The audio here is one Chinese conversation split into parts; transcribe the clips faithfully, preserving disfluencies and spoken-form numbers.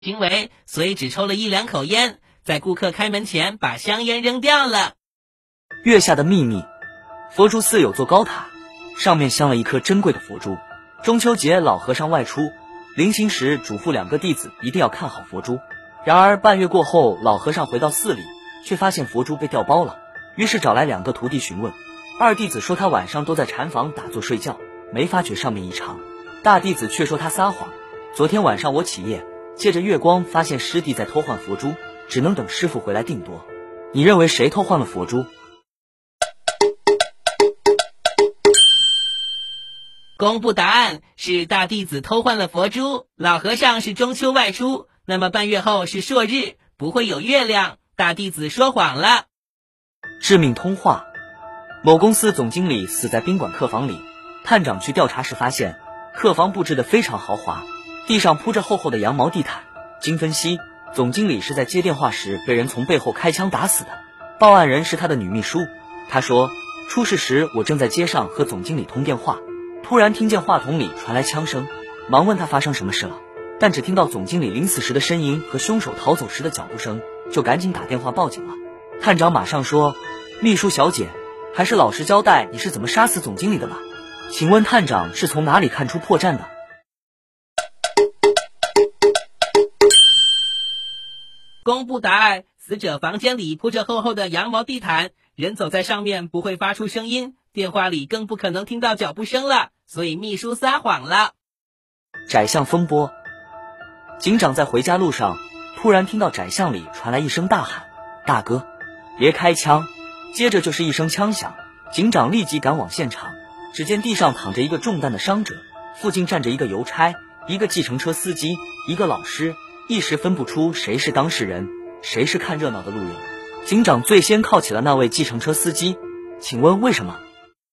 行为，所以只抽了一两口烟，在顾客开门前把香烟扔掉了。 月下的秘密。佛珠寺有座高塔，上面镶了一颗珍贵的佛珠。中秋节老和尚外出，临行时嘱咐两个弟子一定要看好佛珠。然而半月过后，老和尚回到寺里，却发现佛珠被调包了，于是找来两个徒弟询问。二弟子说他晚上都在禅房打坐睡觉，没发觉上面异常。大弟子却说他撒谎，昨天晚上我起夜，借着月光发现师弟在偷换佛珠，只能等师傅回来定夺。你认为谁偷换了佛珠？ 公布答案，是大弟子偷换了佛珠。老和尚是中秋外出，那么半月后是朔日，不会有月亮，大弟子说谎了。 致命通话。某公司总经理死在宾馆客房里，探长去调查时发现客房布置得非常豪华，地上铺着厚厚的羊毛地毯。经分析，总经理是在接电话时被人从背后开枪打死的。报案人是他的女秘书，她说出事时我正在街上和总经理通电话，突然听见话筒里传来枪声，忙问他发生什么事了，但只听到总经理临死时的呻吟和凶手逃走时的脚步声，就赶紧打电话报警了。探长马上说，秘书小姐，还是老实交代你是怎么杀死总经理的吧？请问探长是从哪里看出破绽的？ 公布答案，死者房间里铺着厚厚的羊毛地毯，人走在上面不会发出声音，电话里更不可能听到脚步声了，所以秘书撒谎了。 窄巷风波。警长在回家路上，突然听到窄巷里传来一声大喊，大哥，别开枪！接着就是一声枪响，警长立即赶往现场，只见地上躺着一个中弹的伤者，附近站着一个邮差，一个计程车司机，一个老师，一时分不出谁是当事人，谁是看热闹的路人。警长最先铐起了那位计程车司机，请问为什么？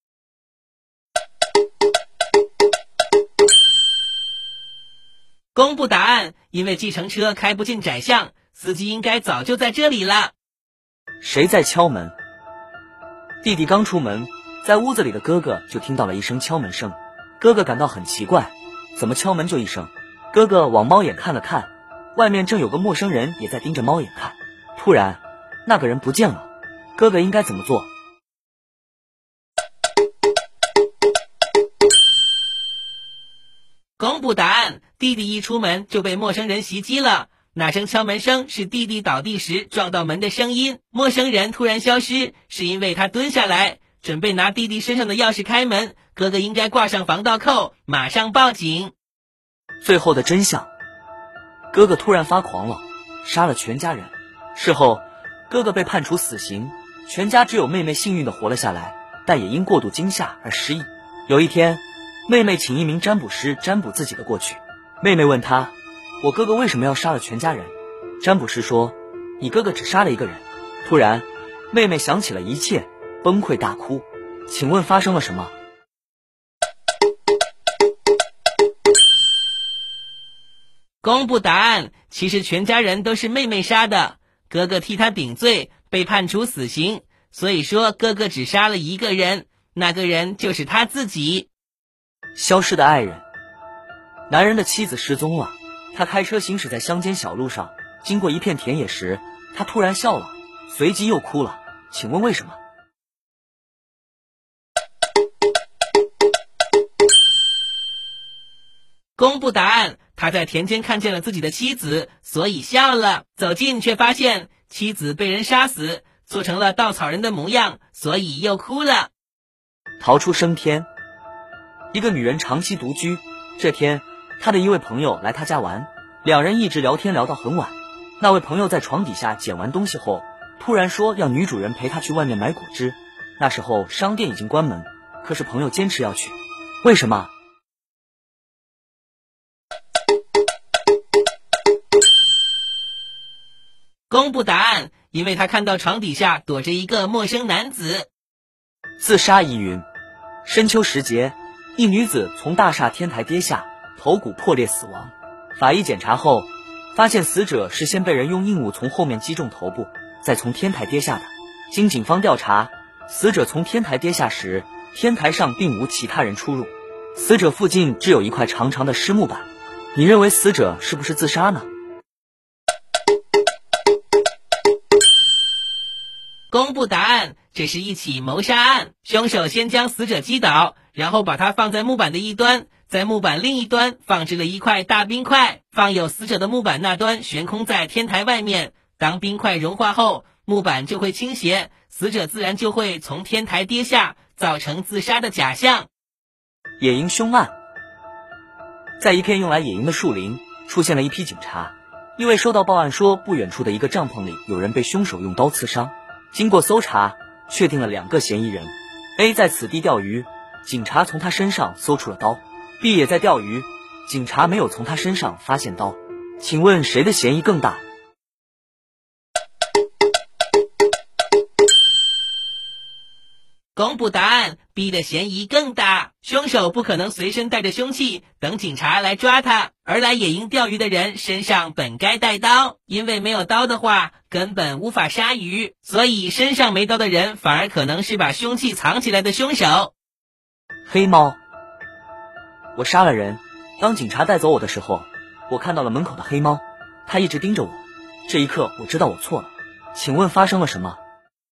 公布答案，因为计程车开不进窄巷，司机应该早就在这里了。 谁在敲门？弟弟刚出门，在屋子里的哥哥就听到了一声敲门声，哥哥感到很奇怪，怎么敲门就一声？哥哥往猫眼看了看，外面正有个陌生人也在盯着猫眼看，突然那个人不见了，哥哥应该怎么做？ 公布答案，弟弟一出门就被陌生人袭击了，那声敲门声是弟弟倒地时撞到门的声音，陌生人突然消失，是因为他蹲下来准备拿弟弟身上的钥匙开门，哥哥应该挂上防盗扣，马上报警。 最后的真相，哥哥突然发狂了，杀了全家人。事后哥哥被判处死刑，全家只有妹妹幸运地活了下来，但也因过度惊吓而失忆。有一天，妹妹请一名占卜师占卜自己的过去，妹妹问他，我哥哥为什么要杀了全家人？占卜师说，你哥哥只杀了一个人。突然妹妹想起了一切，崩溃大哭。请问发生了什么？ 公布答案，其实全家人都是妹妹杀的，哥哥替他顶罪，被判处死刑，所以说哥哥只杀了一个人，那个人就是他自己。 消失的爱人。男人的妻子失踪了，他开车行驶在乡间小路上，经过一片田野时，他突然笑了，随即又哭了，请问为什么？ 公布答案，他在田间看见了自己的妻子，所以笑了，走近却发现妻子被人杀死，做成了稻草人的模样，所以又哭了。 逃出升天。一个女人长期独居，这天她的一位朋友来她家玩，两人一直聊天聊到很晚。那位朋友在床底下捡完东西后，突然说要女主人陪他去外面买果汁。那时候商店已经关门，可是朋友坚持要去，为什么？ 公布答案，因为他看到床底下躲着一个陌生男子。 自杀疑云。深秋时节，一女子从大厦天台跌下，头骨破裂死亡。法医检查后发现死者是先被人用硬物从后面击中头部，再从天台跌下的。经警方调查，死者从天台跌下时，天台上并无其他人出入，死者附近只有一块长长的湿木板。你认为死者是不是自杀呢？ 公布答案，这是一起谋杀案。凶手先将死者击倒，然后把他放在木板的一端，在木板另一端放置了一块大冰块，放有死者的木板那端悬空在天台外面。当冰块融化后，木板就会倾斜，死者自然就会从天台跌下，造成自杀的假象。 野营凶案。在一片用来野营的树林，出现了一批警察，因为收到报案说不远处的一个帐篷里有人被凶手用刀刺伤。经过搜查，确定了两个嫌疑人。 A 在此地钓鱼，警察从他身上搜出了刀。 B 也在钓鱼，警察没有从他身上发现刀。请问谁的嫌疑更大？ 公布答案 ，B 的嫌疑更大。凶手不可能随身带着凶器等警察来抓他，而来野营钓鱼的人身上本该带刀，因为没有刀的话根本无法杀鱼，所以身上没刀的人反而可能是把凶器藏起来的凶手。 黑猫。我杀了人，当警察带走我的时候，我看到了门口的黑猫，它一直盯着我。这一刻我知道我错了，请问发生了什么？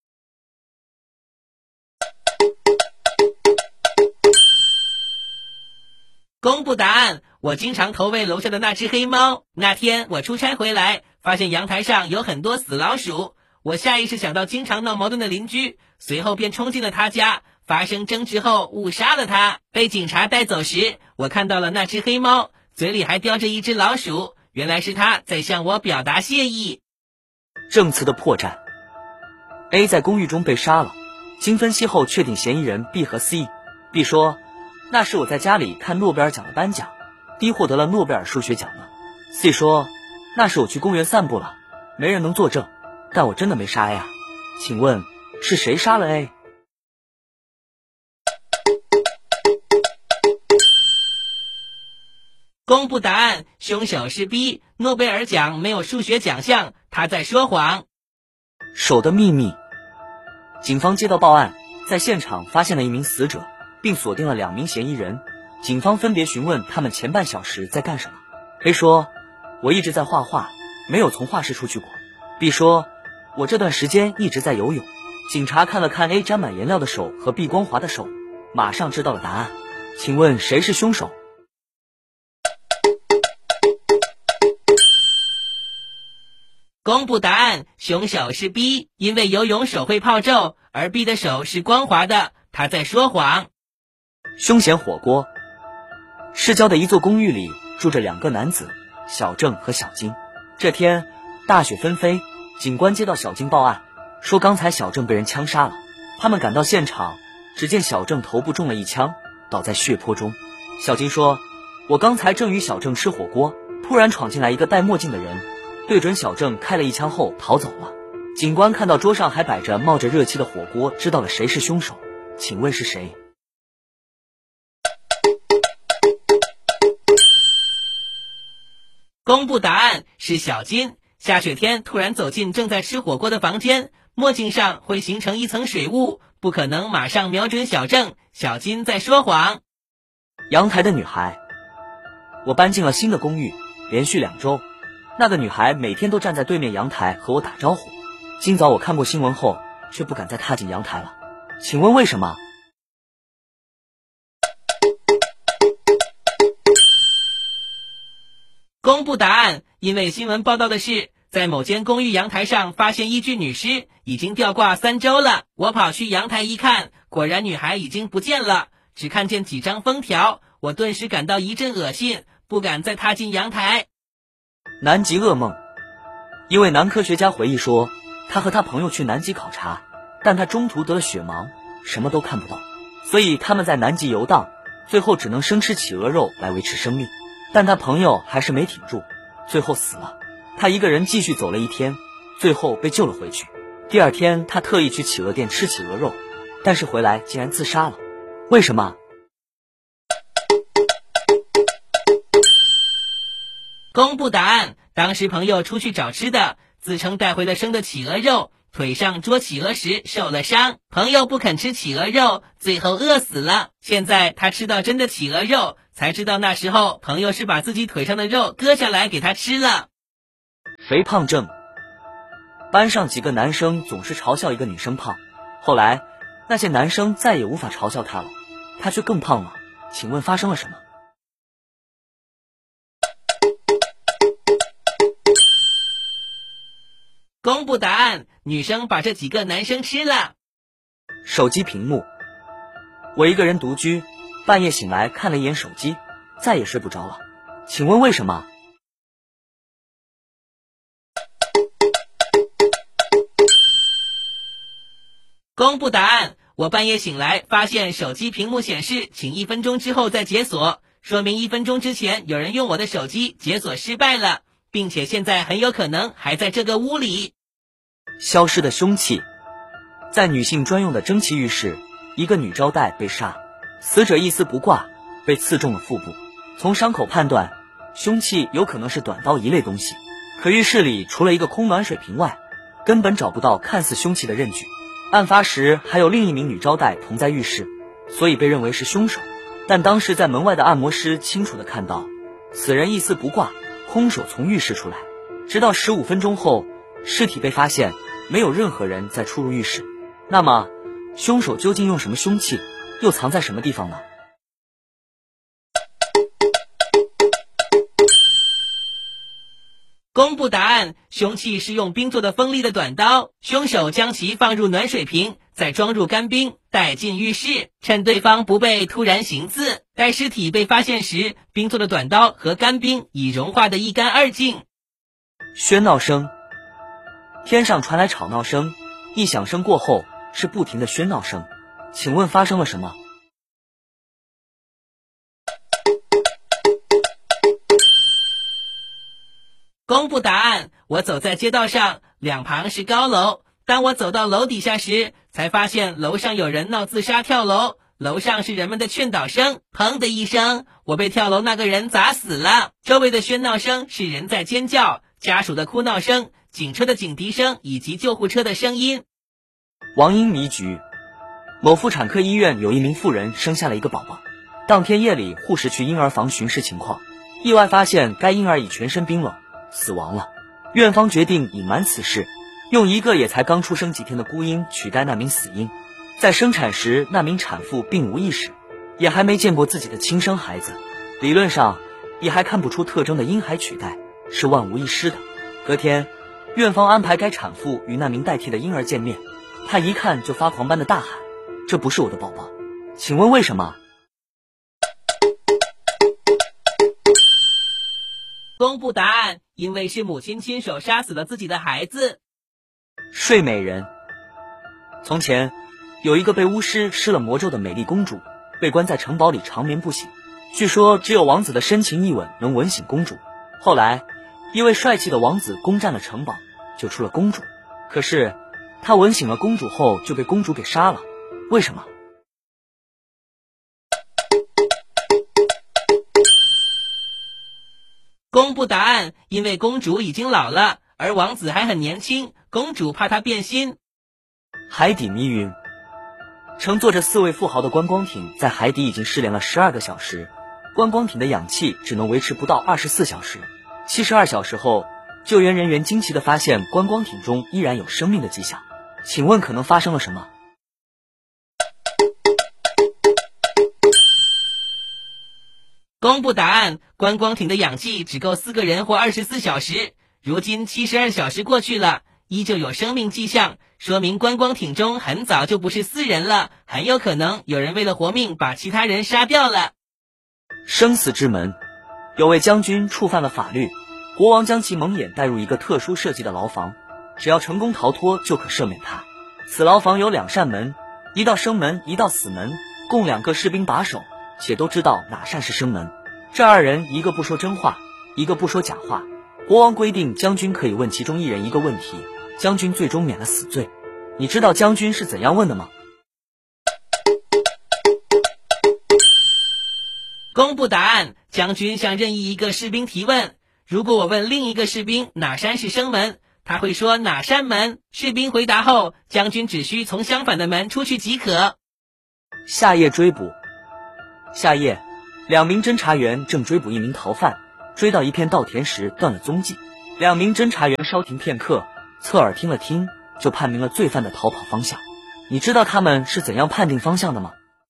公布答案，我经常投喂楼下的那只黑猫。那天我出差回来，发现阳台上有很多死老鼠，我下意识想到经常闹矛盾的邻居，随后便冲进了他家，发生争执后误杀了他。被警察带走时，我看到了那只黑猫，嘴里还叼着一只老鼠，原来是他在向我表达谢意。 证词的破绽。 A 在公寓中被杀了，经分析后确定嫌疑人 B 和 C。 B 说那是我在家里看诺贝尔奖的颁奖， D 获得了诺贝尔数学奖了。 C 说那是我去公园散步了，没人能作证，但我真的没杀 A 啊。请问是谁杀了 A？ 公布答案，凶手是 B， 诺贝尔奖没有数学奖项，他在说谎。 手的秘密。警方接到报案，在现场发现了一名死者，并锁定了两名嫌疑人。警方分别询问他们前半小时在干什么。 A 说我一直在画画，没有从画室出去过。 B 说我这段时间一直在游泳。警察看了看 A 沾满颜料的手和 B 光滑的手，马上知道了答案。请问谁是凶手？ 公布答案，凶手是 B， 因为游泳手会泡皱，而 B 的手是光滑的，他在说谎。 凶嫌火锅。市郊的一座公寓里住着两个男子，小郑和小金。这天大雪纷飞，警官接到小金报案，说刚才小郑被人枪杀了。他们赶到现场，只见小郑头部中了一枪，倒在血泊中。小金说我刚才正与小郑吃火锅，突然闯进来一个戴墨镜的人，对准小郑开了一枪后逃走了。警官看到桌上还摆着冒着热气的火锅，知道了谁是凶手。请问是谁？ 公布答案，是小金。下雪天突然走进正在吃火锅的房间，墨镜上会形成一层水雾，不可能马上瞄准小郑。小金在说谎。 阳台的女孩。我搬进了新的公寓，连续两周，那个女孩每天都站在对面阳台和我打招呼。今早我看过新闻后，却不敢再踏进阳台了。请问为什么？ 公布答案，因为新闻报道的是，在某间公寓阳台上发现一具女尸，已经吊挂三周了。我跑去阳台一看，果然女孩已经不见了，只看见几张封条，我顿时感到一阵恶心，不敢再踏进阳台。 南极噩梦。一位男科学家回忆说，他和他朋友去南极考察，但他中途得了血盲，什么都看不到，所以他们在南极游荡，最后只能生吃企鹅肉来维持生命。但他朋友还是没挺住，最后死了。他一个人继续走了一天，最后被救了回去。第二天他特意去企鹅店吃企鹅肉，但是回来竟然自杀了。为什么？ 公布答案，当时朋友出去找吃的，自称带回了生的企鹅肉，腿上捉企鹅时受了伤，朋友不肯吃企鹅肉，最后饿死了。现在他吃到真的企鹅肉，才知道那时候朋友是把自己腿上的肉割下来给他吃了。 肥胖症。 班上几个男生总是嘲笑一个女生胖，后来那些男生再也无法嘲笑她了，她却更胖了。请问发生了什么？ 公布答案，女生把这几个男生吃了。 手机屏幕。我一个人独居，半夜醒来看了一眼手机，再也睡不着了。请问为什么？ 公布答案，我半夜醒来发现手机屏幕显示请一分钟之后再解锁，说明一分钟之前有人用我的手机解锁失败了，并且现在很有可能还在这个屋里。 消失的凶器。在女性专用的蒸汽浴室，一个女招待被杀，死者一丝不挂，被刺中了腹部。从伤口判断，凶器有可能是短刀一类东西。可浴室里除了一个空暖水瓶外，根本找不到看似凶器的刃具。案发时还有另一名女招待同在浴室，所以被认为是凶手。但当时在门外的按摩师清楚地看到，此人一丝不挂，空手从浴室出来。直到十五分钟后，尸体被发现，没有任何人再出入浴室。那么，凶手究竟用什么凶器，又藏在什么地方呢？ 公布答案，凶器是用冰做的锋利的短刀，凶手将其放入暖水瓶，再装入干冰，带进浴室，趁对方不备突然行刺。待尸体被发现时，冰做的短刀和干冰已融化得一干二净。 喧闹声。天上传来吵闹声，一响声过后是不停的喧闹声。请问发生了什么？ 公布答案，我走在街道上，两旁是高楼。当我走到楼底下时，才发现楼上有人闹自杀跳楼，楼上是人们的劝导声。砰的一声，我被跳楼那个人砸死了。周围的喧闹声是人在尖叫，家属的哭闹声，警车的警笛声以及救护车的声音。 王婴迷局。某妇产科医院有一名妇人生下了一个宝宝，当天夜里护士去婴儿房巡视情况，意外发现该婴儿已全身冰冷死亡了。院方决定隐瞒此事，用一个也才刚出生几天的孤婴取代那名死婴。在生产时，那名产妇并无意识，也还没见过自己的亲生孩子，理论上也还看不出特征的婴孩取代是万无一失的。隔天，院方安排该产妇与那名代替的婴儿见面，他一看就发狂般的大喊：“这不是我的宝宝！”请问为什么？ 公布答案，因为是母亲亲手杀死了自己的孩子。 睡美人。从前有一个被巫师施了魔咒的美丽公主，被关在城堡里长眠不醒，据说只有王子的深情一吻能吻醒公主。后来一位帅气的王子攻占了城堡，救出了公主，可是他吻醒了公主后就被公主给杀了，为什么？ 公布答案，因为公主已经老了，而王子还很年轻，公主怕他变心。 海底迷云。乘坐着四位富豪的观光艇在海底已经失联了十二个小时，观光艇的氧气只能维持不到二十四小时。七十二小时后，救援人员惊奇地发现观光艇中依然有生命的迹象。请问可能发生了什么？ 公布答案，观光艇的氧气只够四个人活二十四小时，如今七十二小时过去了，依旧有生命迹象，说明观光艇中很早就不是四人了，很有可能有人为了活命把其他人杀掉了。 生死之门。有位将军触犯了法律，国王将其蒙眼带入一个特殊设计的牢房，只要成功逃脱就可赦免他。此牢房有两扇门，一道生门，一道死门，共两个士兵把守，且都知道哪扇是生门。这二人一个不说真话，一个不说假话。国王规定将军可以问其中一人一个问题，将军最终免了死罪。你知道将军是怎样问的吗？ 公布答案，将军向任意一个士兵提问，如果我问另一个士兵哪扇是生门，他会说哪扇门，士兵回答后，将军只需从相反的门出去即可。 夏夜追捕。夏夜，两名侦查员正追捕一名逃犯，追到一片稻田时断了踪迹。两名侦查员稍停片刻， 侧耳听了听，就判明了罪犯的逃跑方向。你知道他们是怎样判定方向的吗？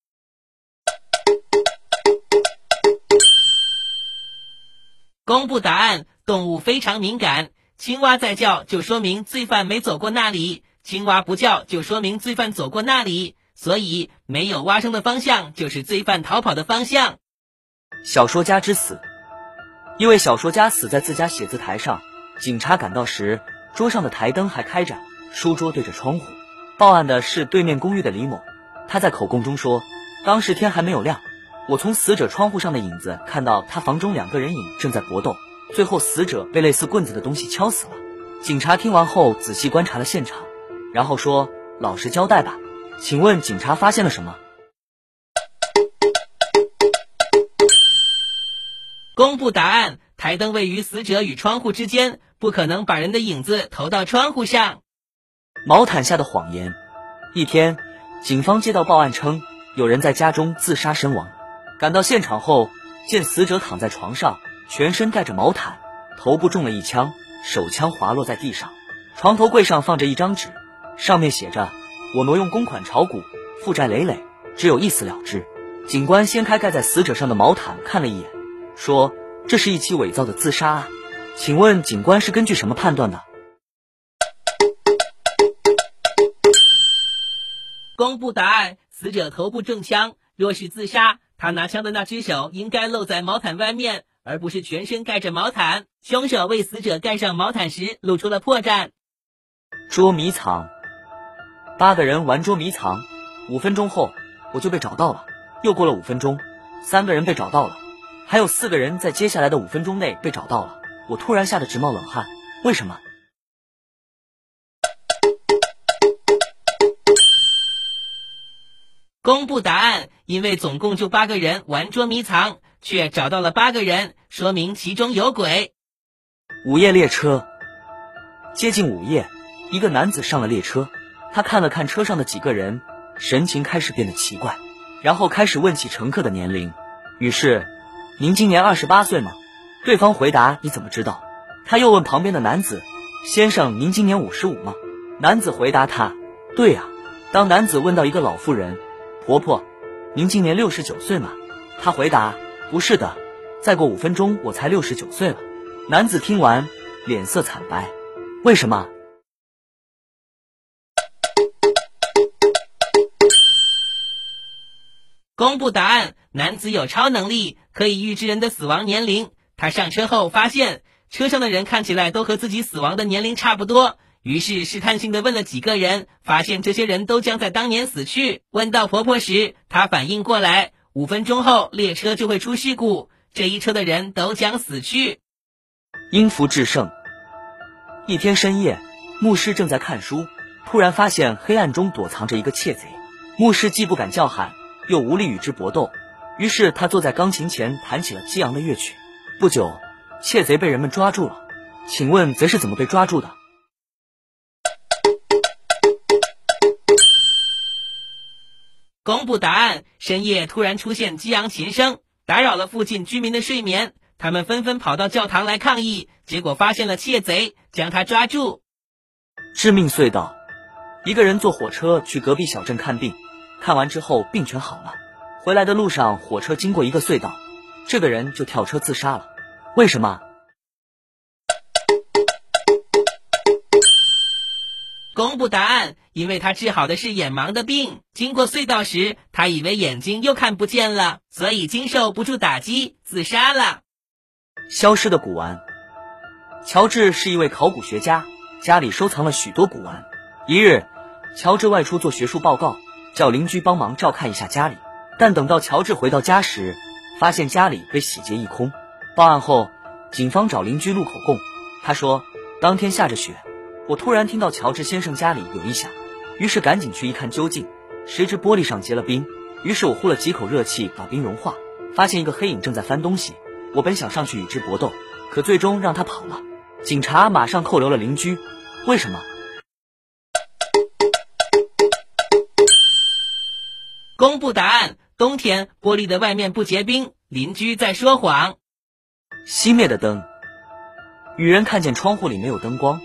公布答案，动物非常敏感。青蛙在叫，就说明罪犯没走过那里；青蛙不叫，就说明罪犯走过那里。所以，没有蛙声的方向就是罪犯逃跑的方向。 小说家之死。一位小说家死在自家写字台上，警察赶到时，桌上的台灯还开着，书桌对着窗户。报案的是对面公寓的李某，他在口供中说，当时天还没有亮，我从死者窗户上的影子看到他房中两个人影正在搏斗，最后死者被类似棍子的东西敲死了。警察听完后仔细观察了现场，然后说，老实交代吧，请问警察发现了什么？ 公布答案，台灯位于死者与窗户之间，不可能把人的影子投到窗户上。 毛毯下的谎言。一天，警方接到报案称有人在家中自杀身亡，赶到现场后，见死者躺在床上，全身盖着毛毯，头部中了一枪，手枪滑落在地上。床头柜上放着一张纸，上面写着，我挪用公款炒股，负债累累，只有一死了之。警官掀开盖在死者上的毛毯看了一眼，说，这是一起伪造的自杀案。请问警官是根据什么判断的？ 公布答案，死者头部中枪，若是自杀，他拿枪的那只手应该露在毛毯外面，而不是全身盖着毛毯。凶手为死者盖上毛毯时露出了破绽。 捉迷藏。八个人玩捉迷藏，五分钟后我就被找到了。又过了五分钟，三个人被找到了，还有四个人在接下来的五分钟内被找到了。我突然吓得直冒冷汗，为什么？ 公布答案，因为总共就八个人玩捉迷藏，却找到了八个人，说明其中有鬼。 午夜列车。接近午夜，一个男子上了列车，他看了看车上的几个人，神情开始变得奇怪，然后开始问起乘客的年龄。于是，您今年二十八岁吗？对方回答，你怎么知道？他又问旁边的男子，先生，您今年五十五吗？男子回答他，对呀。当男子问到一个老妇人，婆婆，您今年六十九岁吗？她回答，不是的，再过五分钟我才六十九岁了。男子听完，脸色惨白，为什么？ 公布答案，男子有超能力，可以预知人的死亡年龄。他上车后发现，车上的人看起来都和自己死亡的年龄差不多，于是试探性地问了几个人，发现这些人都将在当年死去。问到婆婆时，她反应过来，五分钟后列车就会出事故，这一车的人都将死去。 因福制胜。一天深夜，牧师正在看书，突然发现黑暗中躲藏着一个窃贼。牧师既不敢叫喊，又无力与之搏斗，于是他坐在钢琴前弹起了激昂的乐曲。不久，窃贼被人们抓住了。请问贼是怎么被抓住的？ 公布答案，深夜突然出现激昂琴声，打扰了附近居民的睡眠，他们纷纷跑到教堂来抗议，结果发现了窃贼，将他抓住。 致命隧道。一个人坐火车去隔壁小镇看病，看完之后病全好了，回来的路上火车经过一个隧道，这个人就跳车自杀了。为什么？ 公布答案，因为他治好的是眼盲的病，经过隧道时，他以为眼睛又看不见了，所以经受不住打击，自杀了。 消失的古玩。乔治是一位考古学家，家里收藏了许多古玩。一日，乔治外出做学术报告，叫邻居帮忙照看一下家里，但等到乔治回到家时，发现家里被洗劫一空。报案后，警方找邻居录口供，他说，当天下着雪，我突然听到乔治先生家里有异响，于是赶紧去一看究竟，谁知玻璃上结了冰，于是我呼了几口热气把冰融化，发现一个黑影正在翻东西，我本想上去与之搏斗，可最终让他跑了。警察马上扣留了邻居，为什么？ 公布答案，冬天玻璃的外面不结冰，邻居在说谎。 熄灭的灯。雨人看见窗户里没有灯光，